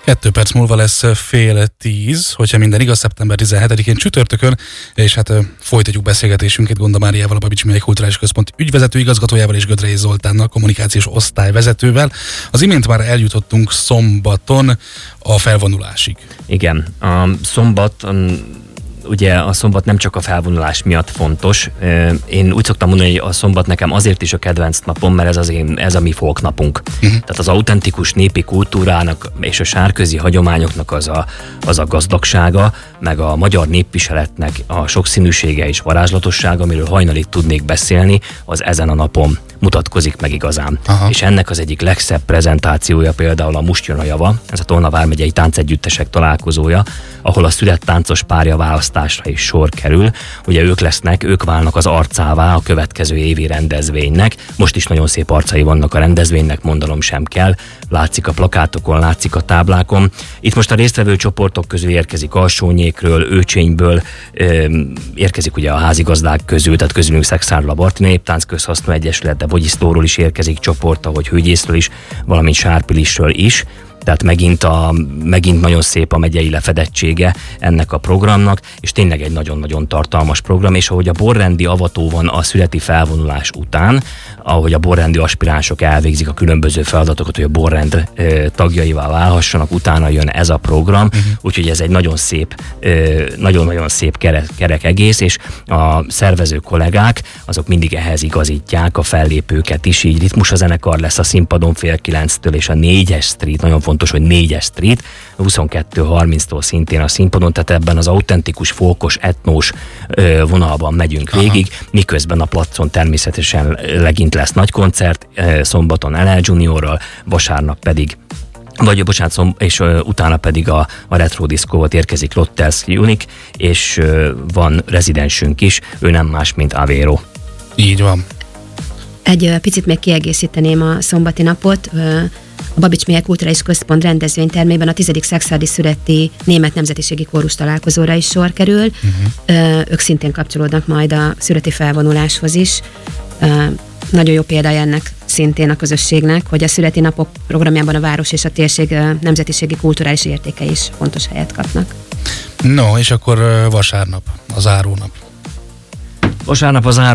2 perc múlva lesz 9:30, hogyha minden igaz, szeptember 17-én csütörtökön, és hát folytatjuk beszélgetésünket Gonda Máriával, a Babits Mihály Kulturális Központ ügyvezető igazgatójával és Gödrei Zoltánnal, kommunikációs osztályvezetővel. Az imént már eljutottunk szombaton a felvonulásig. Igen, a szombat... Ugye a szombat nem csak a felvonulás miatt fontos. Én úgy szoktam mondani, hogy a szombat nekem azért is a kedvenc napom, mert ez a mi folknapunk. Tehát az autentikus népi kultúrának és a sárközi hagyományoknak az a gazdagsága, meg a magyar népviseletnek a sokszínűsége és varázslatossága, amiről hajnalig tudnék beszélni, az ezen a napon mutatkozik meg igazán. Aha. És ennek az egyik legszebb prezentációja például a Most jön a java, ez a Tolna vármegyei táncegyüttesek találkozója, ahol a szület táncos párja választásra is sor kerül. Ugye ők válnak az arcává a következő évi rendezvénynek. Most is nagyon szép arcai vannak a rendezvénynek, mondanom sem kell. Látszik a plakátokon, látszik a táblákon. Itt most a résztvevő csoportok közül érkezik Alsónyékről, Őcsényből, érkezik ugye a házigazdák közül, tehát közülünk Szexárról a Barti Néptánc Közhasznú Egyesület, de Bogyisztóról is érkezik csoport, ahogy Hőgyészről is, valamint Sárpilisről is. Tehát megint nagyon szép a megyei lefedettsége ennek a programnak, és tényleg egy nagyon-nagyon tartalmas program, és ahogy a borrendi avató van a születi felvonulás után, ahogy a borrendi aspiránsok elvégzik a különböző feladatokat, hogy a borrend tagjaivá válhassanak, utána jön ez a program, úgyhogy ez egy nagyon szép, nagyon-nagyon szép kerek egész, és a szervező kollégák, azok mindig ehhez igazítják a fellépőket is, így Ritmus a zenekar lesz a színpadon 8:30-től, és a 4-es Street, nagyon fontos, hogy 4-es Street, 22:30-tól szintén a színpadon, tehát ebben az autentikus, folkos, etnós vonalban megyünk végig, miközben a placon természetesen legint lesz nagy koncert, szombaton LL Juniorral, vasárnap pedig és utána pedig a Retro Disco-val érkezik Lottels Unique, és van rezidensünk is, ő nem más, mint Avero. Így van. Egy picit még kiegészíteném a szombati napot. A Babits Mihály Kulturális Központ rendezvénytermében a 10. Szekszárdi születi német nemzetiségi kórus találkozóra is sor kerül. Ők szintén kapcsolódnak majd a születi felvonuláshoz is. Nagyon jó példája ennek szintén a közösségnek, hogy a születi napok programjában a város és a térség nemzetiségi kulturális értékei is fontos helyet kapnak. No, és akkor vasárnap, a zárónap. Vasárnap a